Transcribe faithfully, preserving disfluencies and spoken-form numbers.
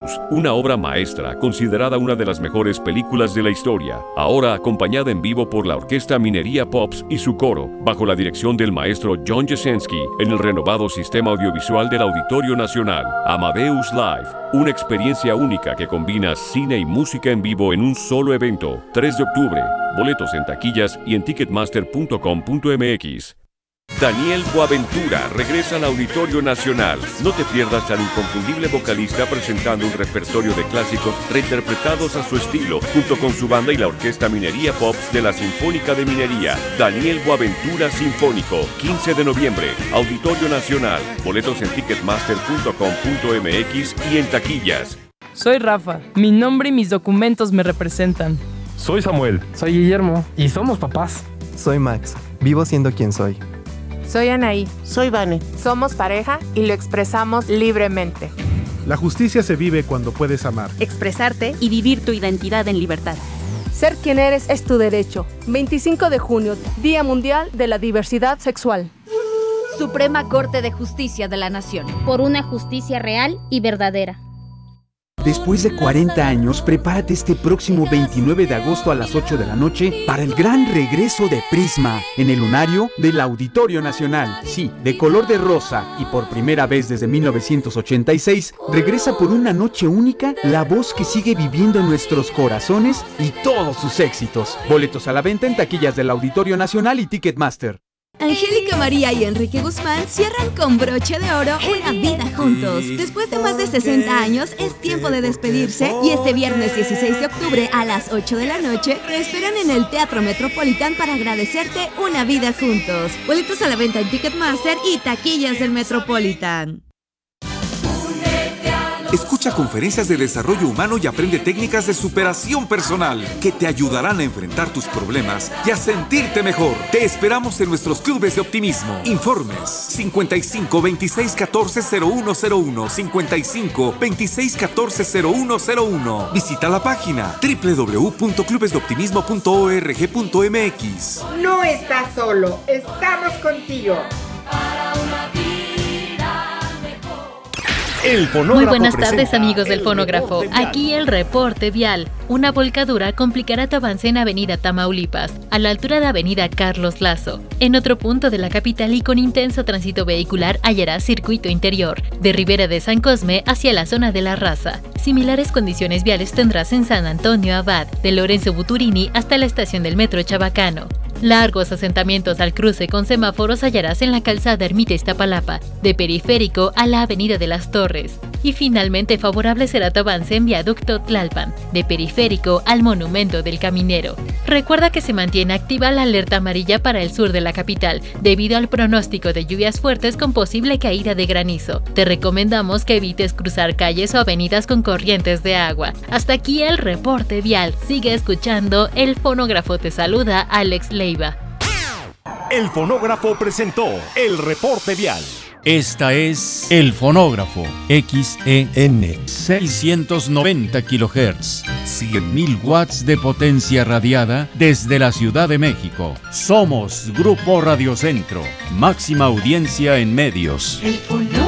Amadeus, una obra maestra considerada una de las mejores películas de la historia, ahora acompañada en vivo por la Orquesta Minería Pops y su coro, bajo la dirección del maestro John Jasenski, en el renovado sistema audiovisual del Auditorio Nacional. Amadeus Live, una experiencia única que combina cine y música en vivo en un solo evento. tres de octubre, boletos en taquillas y en ticketmaster punto com punto m x. Daniel Boaventura regresa al Auditorio Nacional. No te pierdas al inconfundible vocalista presentando un repertorio de clásicos reinterpretados a su estilo, junto con su banda y la Orquesta Minería Pops de la Sinfónica de Minería. Daniel Boaventura Sinfónico, quince de noviembre, Auditorio Nacional. Boletos en ticketmaster punto com punto m x y en taquillas. Soy Rafa. Mi nombre y mis documentos me representan. Soy Samuel. Soy Guillermo. Y somos papás. Soy Max. Vivo siendo quien soy. Soy Anaí. Soy Vane. Somos pareja y lo expresamos libremente. La justicia se vive cuando puedes amar, expresarte y vivir tu identidad en libertad. Ser quien eres es tu derecho. veinticinco de junio, Día Mundial de la Diversidad Sexual. Suprema Corte de Justicia de la Nación. Por una justicia real y verdadera. Después de cuarenta años, prepárate este próximo veintinueve de agosto a las ocho de la noche para el gran regreso de Prisma en el lunario del Auditorio Nacional. Sí, de color de rosa y por primera vez desde mil novecientos ochenta y seis, regresa por una noche única la voz que sigue viviendo en nuestros corazones y todos sus éxitos. Boletos a la venta en taquillas del Auditorio Nacional y Ticketmaster. Angélica María y Enrique Guzmán cierran con broche de oro una vida juntos. Después de más de sesenta años, es tiempo de despedirse y este viernes dieciséis de octubre a las ocho de la noche te esperan en el Teatro Metropolitan para agradecerte una vida juntos. Boletos a la venta en Ticketmaster y taquillas del Metropolitan. Escucha conferencias de desarrollo humano y aprende técnicas de superación personal que te ayudarán a enfrentar tus problemas y a sentirte mejor. Te esperamos en nuestros clubes de optimismo. Informes cincuenta y cinco, veintiséis, catorce, cero uno cero uno, cincuenta y cinco, veintiséis, catorce, cero uno cero uno. Visita la página doble u doble u doble u punto clubes de optimismo punto org punto m x. No estás solo, estamos contigo. El fonógrafo. Muy buenas tardes, amigos del fonógrafo. Aquí el reporte vial. Una volcadura complicará tu avance en Avenida Tamaulipas, a la altura de Avenida Carlos Lazo. En otro punto de la capital y con intenso tránsito vehicular hallarás circuito interior, de Ribera de San Cosme hacia la zona de La Raza. Similares condiciones viales tendrás en San Antonio Abad, de Lorenzo Buturini hasta la estación del metro Chabacano. Largos asentamientos al cruce con semáforos hallarás en la calzada Ermita Iztapalapa, de Periférico a la Avenida de las Torres. Y finalmente favorable será tu avance en Viaducto Tlalpan, de Periférico al Monumento del Caminero. Recuerda que se mantiene activa la alerta amarilla para el sur de la capital, debido al pronóstico de lluvias fuertes con posible caída de granizo. Te recomendamos que evites cruzar calles o avenidas con corrientes de agua. Hasta aquí el reporte vial. Sigue escuchando, el fonógrafo te saluda, Alex Leiva. El fonógrafo presentó el reporte vial. Esta es El Fonógrafo, X E N, seiscientos noventa kilohertz, cien mil watts de potencia radiada desde la Ciudad de México. Somos Grupo Radio Centro, máxima audiencia en medios. El Fonógrafo.